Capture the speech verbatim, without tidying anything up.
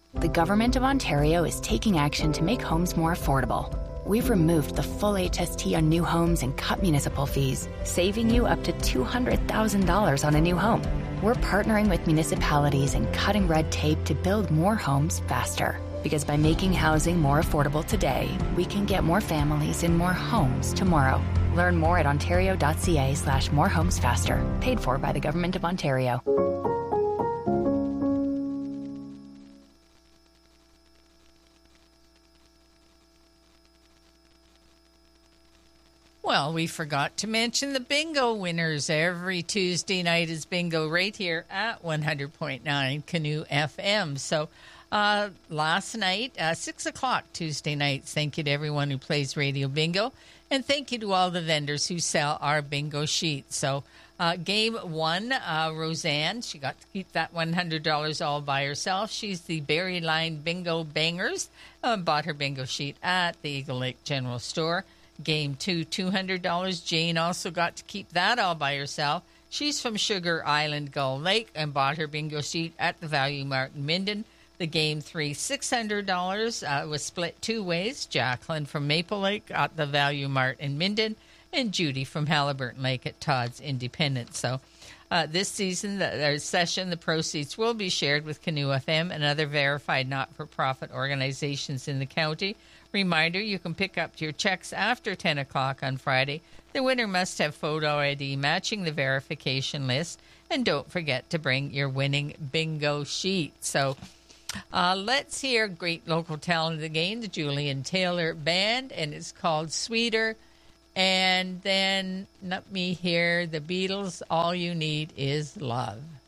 The Government of Ontario is taking action to make homes more affordable. We've removed the full H S T on new homes and cut municipal fees, saving you up to two hundred thousand dollars on a new home. We're partnering with municipalities and cutting red tape to build more homes faster. Because by making housing more affordable today, we can get more families in more homes tomorrow. Learn more at ontario.ca slash more homes faster. Paid for by the Government of Ontario. Well, we forgot to mention the bingo winners. Every Tuesday night is bingo right here at one hundred point nine Canoe F M. So uh, last night, uh, six o'clock Tuesday nights, thank you to everyone who plays Radio Bingo. And thank you to all the vendors who sell our bingo sheets. So uh, game one, uh, Roseanne, she got to keep that one hundred dollars all by herself. She's the Berry Line Bingo Bangers. Uh, bought her bingo sheet at the Eagle Lake General Store. Game two, two hundred dollars. Jane also got to keep that all by herself. She's from Sugar Island, Gull Lake, and bought her bingo sheet at the Value Mart in Minden. The game three, six hundred dollars, uh, was split two ways. Jacqueline from Maple Lake at the Value Mart in Minden, and Judy from Halliburton Lake at Todd's Independent. So uh, this season, the, the session, the proceeds will be shared with Canoe F M and other verified not-for-profit organizations in the county. Reminder, you can pick up your checks after ten o'clock on Friday. The winner must have photo I D matching the verification list. And don't forget to bring your winning bingo sheet. So uh, let's hear great local talent again, the Julian Taylor Band, and it's called Sweeter. And then let me hear the Beatles, All You Need Is Love.